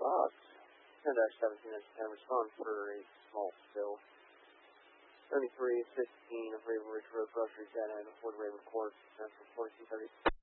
Fox. 10-17 and 10 respond for a small spill. 3315 of Raven Ridge Road, Grocery Center, and the Fort Raven Court, for 4230.